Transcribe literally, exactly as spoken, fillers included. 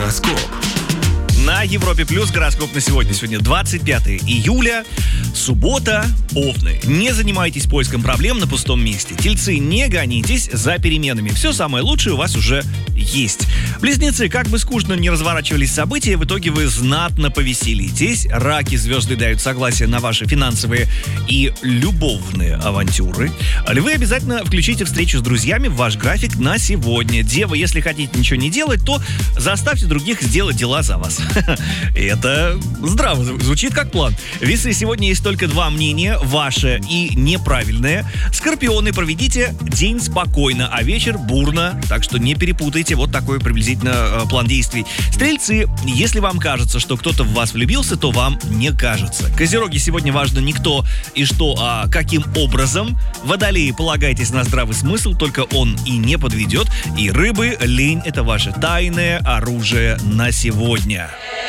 Гороскоп. На Европе Плюс гороскоп на сегодня. Сегодня двадцать пятое июля, суббота, Овны. Не занимайтесь поиском проблем на пустом месте. Тельцы, не гонитесь за переменами. Все самое лучшее у вас уже есть. Близнецы, как бы скучно ни разворачивались события, в итоге вы знатно повеселитесь. Раки, звезды дают согласие на ваши финансовые и любовные авантюры. Львы, обязательно включите встречу с друзьями в ваш график на сегодня. Девы, если хотите ничего не делать, то заставьте других сделать дела за вас. Это здраво звучит как план. Весы, сегодня есть только два мнения, ваше и неправильное. Скорпионы, проведите день спокойно, а вечер бурно, так что не перепутайте. Вот такой приблизительно э, план действий. Стрельцы, если вам кажется, что кто-то в вас влюбился, то вам не кажется. Козероги, сегодня важно не кто и что, а каким образом. Водолеи, полагайтесь на здравый смысл, только он и не подведет. И рыбы, лень — это ваше тайное оружие на сегодня.